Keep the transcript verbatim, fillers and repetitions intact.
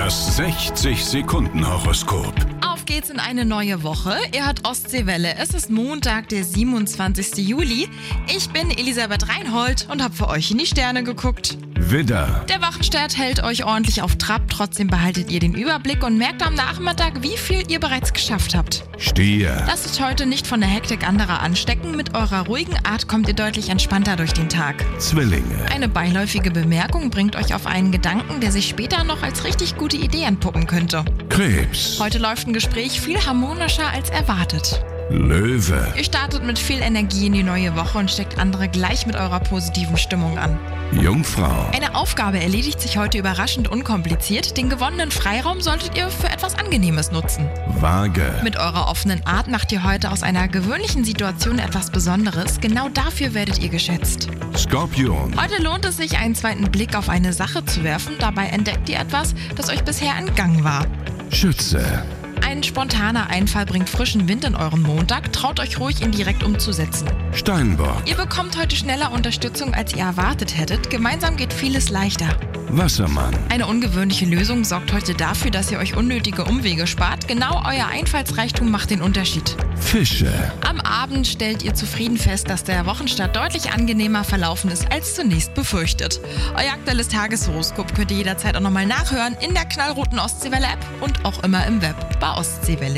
Das sechzig-Sekunden-Horoskop. Auf geht's in eine neue Woche. Ihr hört Ostseewelle. Es ist Montag, der siebenundzwanzigsten Juli. Ich bin Elisabeth Reinhold und habe für euch in die Sterne geguckt. Widder, Der Wochenstart hält euch ordentlich auf Trab. Trotzdem behaltet ihr den Überblick und merkt am Nachmittag, wie viel ihr bereits geschafft habt. Stier, Lasst euch heute nicht von der Hektik anderer anstecken. Mit eurer ruhigen Art kommt ihr deutlich entspannter durch den Tag. Zwillinge, Eine beiläufige Bemerkung bringt euch auf einen Gedanken, der sich später noch als richtig gute Idee entpuppen könnte. Krebs, Heute läuft ein Gespräch viel harmonischer als erwartet. Löwe, Ihr startet mit viel Energie in die neue Woche und steckt andere gleich mit eurer positiven Stimmung an. Jungfrau, Eine Aufgabe erledigt sich heute überraschend unkompliziert. Den gewonnenen Freiraum solltet ihr für etwas Angenehmes nutzen. Waage, Mit eurer offenen Art macht ihr heute aus einer gewöhnlichen Situation etwas Besonderes. Genau dafür werdet ihr geschätzt. Skorpion, Heute lohnt es sich, einen zweiten Blick auf eine Sache zu werfen. Dabei entdeckt ihr etwas, das euch bisher entgangen war. Schütze, Ein spontaner Einfall bringt frischen Wind in euren Montag. Traut euch ruhig, ihn direkt umzusetzen. Steinbock, Ihr bekommt heute schneller Unterstützung, als ihr erwartet hättet. Gemeinsam geht vieles leichter. Wassermann, Eine ungewöhnliche Lösung sorgt heute dafür, dass ihr euch unnötige Umwege spart. Genau euer Einfallsreichtum macht den Unterschied. Fische, Am Abend stellt ihr zufrieden fest, dass der Wochenstart deutlich angenehmer verlaufen ist als zunächst befürchtet. Euer aktuelles Tageshoroskop könnt ihr jederzeit auch nochmal nachhören in der knallroten Ostseewelle-App und auch immer im Web bei Ostseewelle.